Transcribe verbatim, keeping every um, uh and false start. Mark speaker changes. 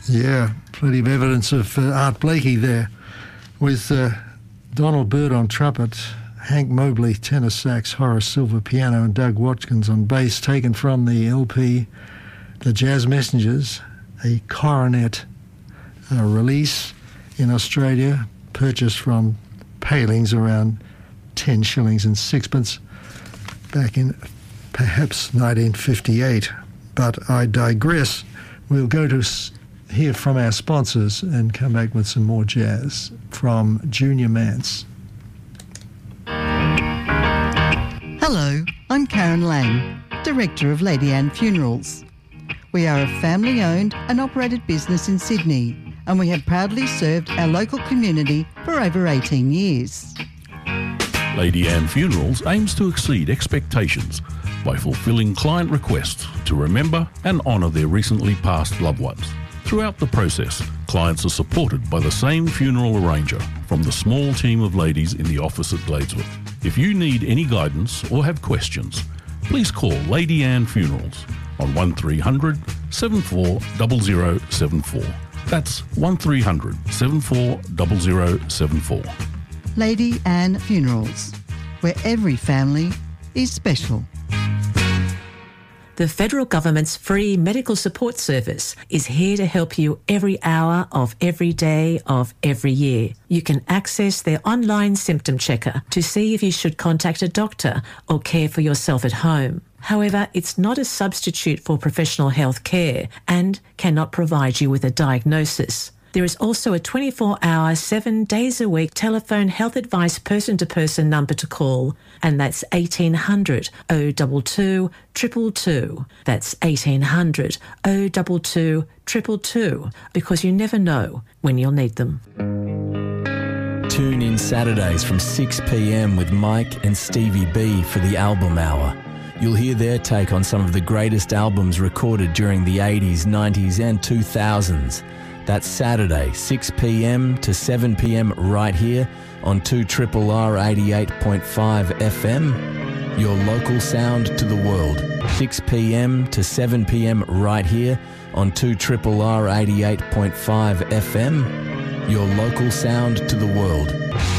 Speaker 1: Yeah, plenty of evidence of uh, Art Blakey there, with uh, Donald Byrd on trumpet, Hank Mobley tenor sax, Horace Silver piano, and Doug Watkins on bass, taken from the L P The Jazz Messengers, a coronet uh, release in Australia, purchased from Palings around ten shillings and sixpence back in perhaps nineteen fifty-eight. But I digress. We'll go to s- hear from our sponsors and come back with some more jazz from Junior Mance.
Speaker 2: Hello, I'm Karen Lang, Director of Lady Anne Funerals. We are a family-owned and operated business in Sydney, and we have proudly served our local community for over eighteen years.
Speaker 3: Lady Anne Funerals aims to exceed expectations by fulfilling client requests to remember and honour their recently passed loved ones. Throughout the process, clients are supported by the same funeral arranger from the small team of ladies in the office at Gladesworth. If you need any guidance or have questions, please call Lady Anne Funerals on one three hundred, seven four zero zero seven four. That's one three hundred, seven four zero zero seven four.
Speaker 2: Lady Anne Funerals, where every family is special.
Speaker 4: The federal government's free medical support service is here to help you every hour of every day of every year. You can access their online symptom checker to see if you should contact a doctor or care for yourself at home. However, it's not a substitute for professional health care and cannot provide you with a diagnosis. There is also a twenty-four hour, seven days a week telephone health advice person-to-person number to call, and that's eighteen hundred, oh two two, two two two. That's eighteen hundred, oh two two, two two two, because you never know when you'll need them.
Speaker 5: Tune in Saturdays from six p m with Mike and Stevie B for the Album Hour. You'll hear their take on some of the greatest albums recorded during the eighties, nineties and two thousands. That's Saturday, six p m to seven p m right here on two R R R eighty-eight point five F M. Your local sound to the world. six p m to seven p m right here on two R R R eighty-eight point five F M. Your local sound to the world.